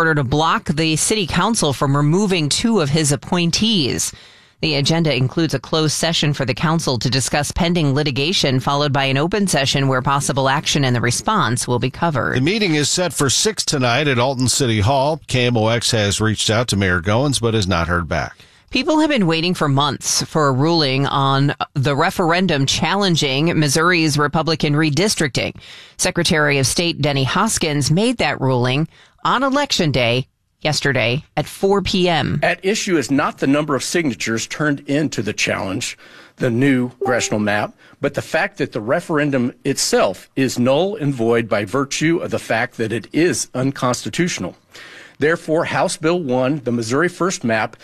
order to block the city council from removing 2 of his appointees. The agenda includes a closed session for the council to discuss pending litigation, followed by an open session where possible action and the response will be covered. The meeting is set for 6 tonight at Alton City Hall. KMOX has reached out to Mayor Goins, but has not heard back. People have been waiting for months for a ruling on the referendum challenging Missouri's Republican redistricting. Secretary of State Denny Hoskins made that ruling on Election Day yesterday at 4 p.m. At issue is not the number of signatures turned into the challenge, the new congressional map, but the fact that the referendum itself is null and void by virtue of the fact that it is unconstitutional. Therefore, House Bill 1, the Missouri First map,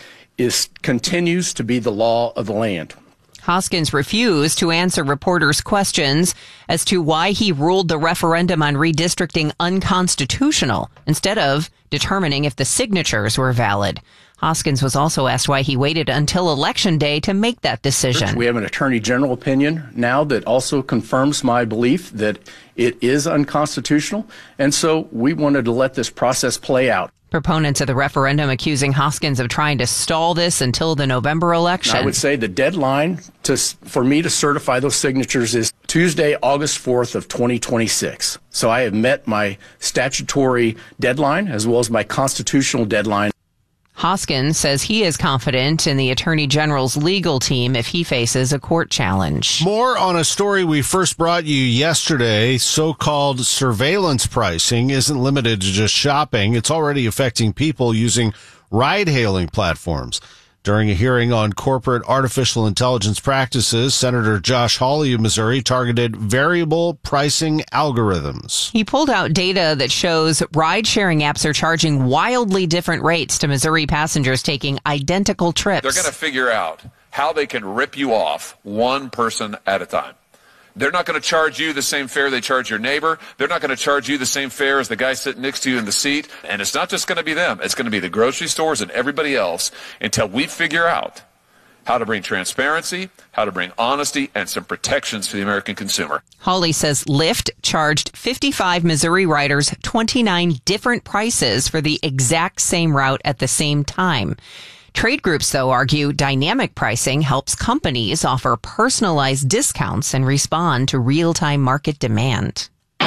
continues to be the law of the land. Hoskins refused to answer reporters' questions as to why he ruled the referendum on redistricting unconstitutional instead of determining if the signatures were valid. Hoskins was also asked why he waited until Election Day to make that decision. We have an Attorney General opinion now that also confirms my belief that it is unconstitutional, and so we wanted to let this process play out. Proponents of the referendum accusing Hoskins of trying to stall this until the November election. I would say the deadline for me to certify those signatures is Tuesday, August 4th of 2026. So I have met my statutory deadline as well as my constitutional deadline. Hoskins says he is confident in the Attorney General's legal team if he faces a court challenge. More on a story we first brought you yesterday. So-called surveillance pricing isn't limited to just shopping. It's already affecting people using ride-hailing platforms. During a hearing on corporate artificial intelligence practices, Senator Josh Hawley of Missouri targeted variable pricing algorithms. He pulled out data that shows ride-sharing apps are charging wildly different rates to Missouri passengers taking identical trips. They're going to figure out how they can rip you off one person at a time. They're not going to charge you the same fare they charge your neighbor. They're not going to charge you the same fare as the guy sitting next to you in the seat. And it's not just going to be them. It's going to be the grocery stores and everybody else until we figure out how to bring transparency, how to bring honesty, and some protections to the American consumer. Hawley says Lyft charged 55 Missouri riders 29 different prices for the exact same route at the same time. Trade groups, though, argue dynamic pricing helps companies offer personalized discounts and respond to real-time market demand.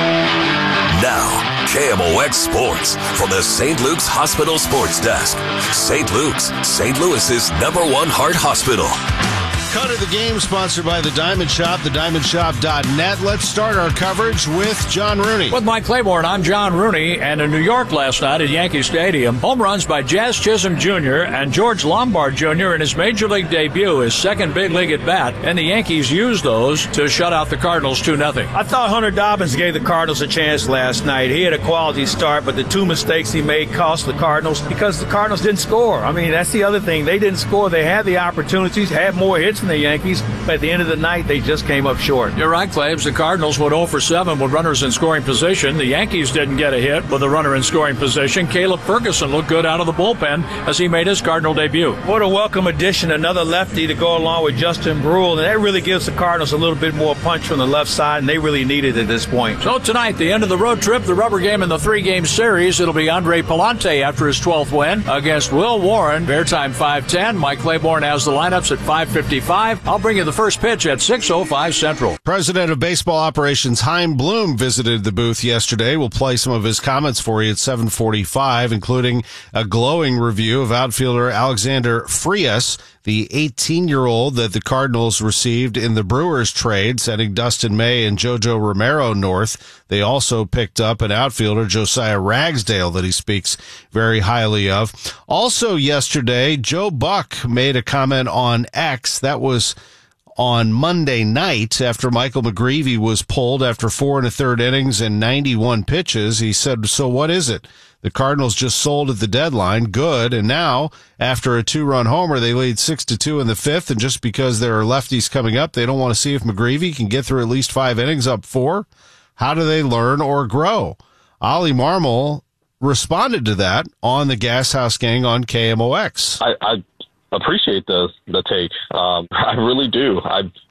Now, KMOX Sports from the St. Luke's Hospital Sports Desk. St. Luke's, St. Louis's #1 heart hospital. Cut of the game sponsored by The Diamond Shop, thediamondshop.net. Let's start our coverage with John Rooney. With Mike Claiborne, I'm John Rooney. And in New York last night at Yankee Stadium, home runs by Jazz Chisholm Jr. and George Lombard Jr. in his Major League debut, his second big league at bat. And the Yankees used those to shut out the Cardinals 2-0. I thought Hunter Dobbins gave the Cardinals a chance last night. He had a quality start, but the 2 mistakes he made cost the Cardinals because the Cardinals didn't score. I mean, that's the other thing. They didn't score. They had the opportunities, had more hits than the Yankees, but at the end of the night, they just came up short. You're right, Claves. The Cardinals went 0 for 7 with runners in scoring position. The Yankees didn't get a hit with a runner in scoring position. Caleb Ferguson looked good out of the bullpen as he made his Cardinal debut. What a welcome addition, another lefty to go along with Justin Brule, and that really gives the Cardinals a little bit more punch from the left side, and they really need it at this point. So tonight, the end of the road trip, the rubber game in the 3-game series. It'll be Andre Palante after his 12th win against Will Warren. Bear time 5:10. Mike Claiborne has the lineups at 5:55. I'll bring you the first pitch at 6:05 Central. President of Baseball Operations Chaim Bloom visited the booth yesterday. We'll play some of his comments for you at 7:45, including a glowing review of outfielder Alexander Frias, the 18-year-old that the Cardinals received in the Brewers trade, sending Dustin May and JoJo Romero north. They also picked up an outfielder, Josiah Ragsdale, that he speaks very highly of. Also yesterday, Joe Buck made a comment on X. That was on Monday night after Michael McGreevy was pulled after 4 1/3 innings and 91 pitches. He said, so what is it? The Cardinals just sold at the deadline. Good. And now, after a 2-run homer, they lead 6-2 in the 5th. And just because there are lefties coming up, they don't want to see if McGreevy can get through at least 5 innings up 4. How do they learn or grow? Ollie Marmol responded to that on the Gas House Gang on KMOX. I appreciate the take. I really do. I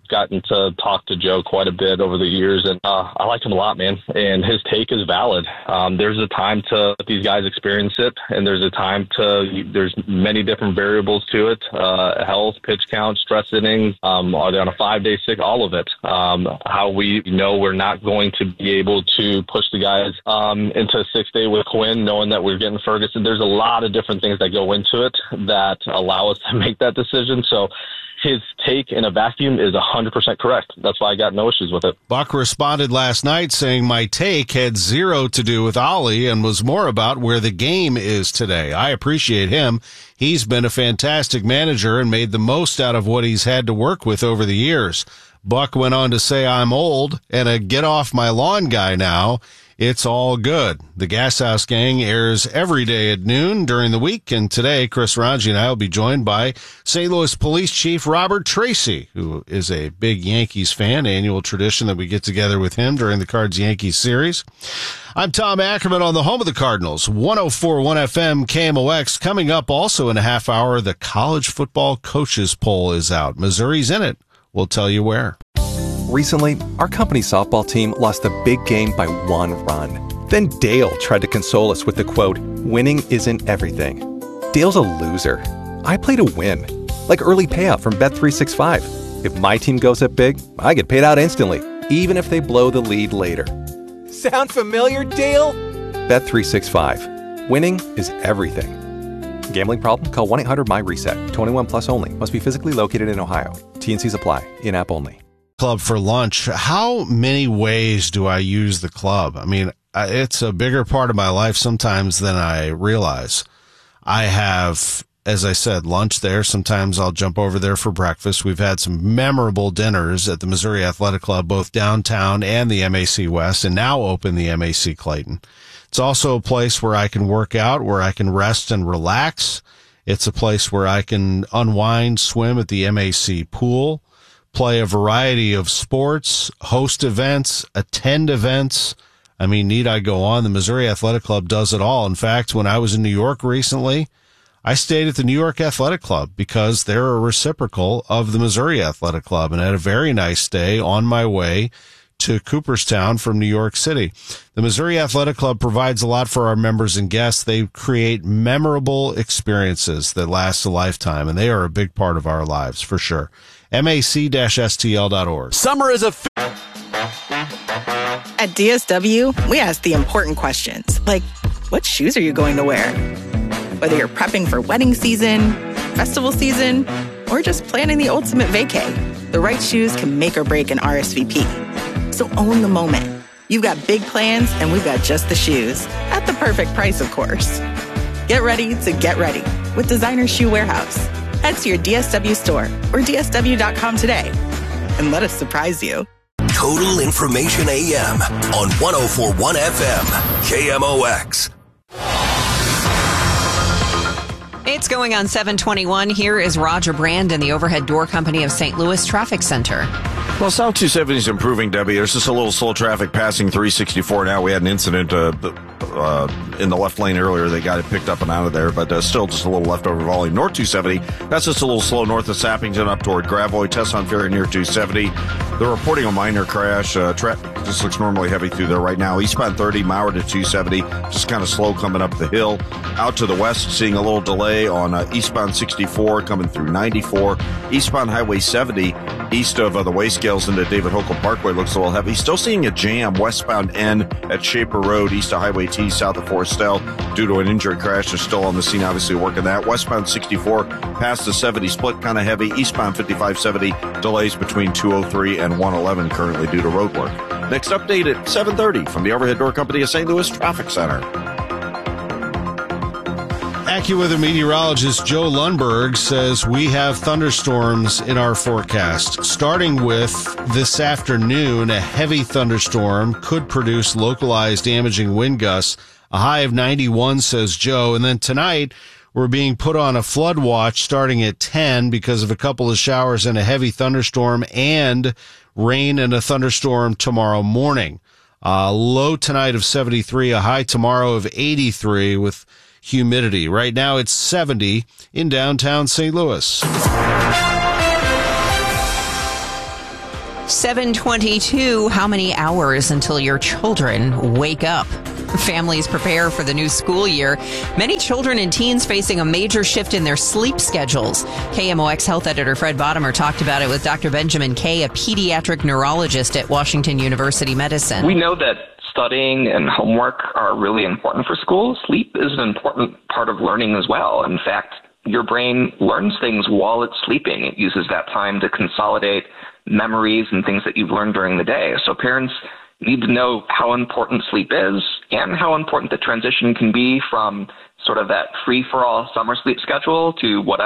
gotten to talk to Joe quite a bit over the years, and I like him a lot, man. And his take is valid. There's a time to let these guys experience it, and there's there's many different variables to it. Health, pitch count, stress innings, are they on a 5-day sick, all of it. How we know we're not going to be able to push the guys into a 6-day with Quinn, knowing that we're getting Ferguson. There's a lot of different things that go into it that allow us to make that decision. So his take in a vacuum is 100% correct. That's why I got no issues with it. Buck responded last night saying my take had zero to do with Ollie and was more about where the game is today. I appreciate him. He's been a fantastic manager and made the most out of what he's had to work with over the years. Buck went on to say, I'm old and a get off my lawn guy now. It's all good. The Gas House Gang airs every day at noon during the week, and today Chris Ranji and I will be joined by St. Louis Police Chief Robert Tracy, who is a big Yankees fan, annual tradition that we get together with him during the Cards-Yankees series. I'm Tom Ackerman on the home of the Cardinals, 104.1 FM KMOX. Coming up also in a half hour, the college football coaches poll is out. Missouri's in it. We'll tell you where. Recently, our company softball team lost a big game by 1 run. Then Dale tried to console us with the quote, winning isn't everything. Dale's a loser. I play to win. Like early payout from Bet365. If my team goes up big, I get paid out instantly, even if they blow the lead later. Sound familiar, Dale? Bet365. Winning is everything. Gambling problem? Call 1-800-MY-RESET. 21 plus only. Must be physically located in Ohio. T&Cs apply. In-app only. Club for lunch. How many ways do I use the club? I mean, it's a bigger part of my life sometimes than I realize. I have, as I said, lunch there. Sometimes I'll jump over there for breakfast. We've had some memorable dinners at the Missouri Athletic Club, both downtown and the MAC West, and now open the MAC Clayton. It's also a place where I can work out, where I can rest and relax. It's a place where I can unwind, swim at the MAC pool, play a variety of sports, host events, attend events. I mean, need I go on? The Missouri Athletic Club does it all. In fact, when I was in New York recently, I stayed at the New York Athletic Club because they're a reciprocal of the Missouri Athletic Club, and had a very nice stay on my way to Cooperstown from New York City. The Missouri Athletic Club provides a lot for our members and guests. They create memorable experiences that last a lifetime, and they are a big part of our lives, for sure. mac-stl.org. Summer is a... At DSW, we ask the important questions, like, what shoes are you going to wear? Whether you're prepping for wedding season, festival season, or just planning the ultimate vacay, the right shoes can make or break an RSVP. So own the moment. You've got big plans, and we've got just the shoes. At the perfect price, of course. Get ready to get ready with Designer Shoe Warehouse. Head to your DSW store or DSW.com today and let us surprise you. Total Information AM on 104.1 FM KMOX. It's going on 7:21. Here is Roger Brand in the Overhead Door Company of St. Louis Traffic Center. Well, South 270 is improving, Debbie. There's just a little slow traffic passing 364 now. We had an incident in the left lane earlier. They got it picked up and out of there, but still just a little leftover volume. North 270, that's just a little slow north of Sappington up toward Gravois. Tesson Ferry near 270. They're reporting a minor crash. Traffic just looks normally heavy through there right now. Eastbound 30, Mauer to 270, just kind of slow coming up the hill. Out to the west, seeing a little delay on eastbound 64 coming through 94. Eastbound Highway 70, east of the Way Scales into David Hochul Parkway, looks a little heavy. Still seeing a jam westbound N at Shaper Road, east of Highway T, south of Forestell, due to an injury crash. They're still on the scene, obviously working that. Westbound 64 past the 70 split, kind of heavy. Eastbound 5570 delays between 203 and 111 currently due to road work. Next update at 7:30 from the Overhead Door Company of St. Louis Traffic Center. AccuWeather meteorologist Joe Lundberg says we have thunderstorms in our forecast. Starting with this afternoon, a heavy thunderstorm could produce localized damaging wind gusts. A high of 91, says Joe. And then tonight, we're being put on a flood watch starting at 10 because of a couple of showers and a heavy thunderstorm, and rain and a thunderstorm tomorrow morning. Low tonight of 73, a high tomorrow of 83 with humidity. Right now it's 70 in downtown St. Louis. 7:22, how many hours until your children wake up? Families prepare for the new school year. Many children and teens facing a major shift in their sleep schedules. KMOX health editor Fred Bottomer talked about it with Dr. Benjamin Kay, a pediatric neurologist at Washington University Medicine. We know that studying and homework are really important for school. Sleep is an important part of learning as well. In fact, your brain learns things while it's sleeping. It uses that time to consolidate memories and things that you've learned during the day. So parents need to know how important sleep is and how important the transition can be from sort of that free-for-all summer sleep schedule to whatever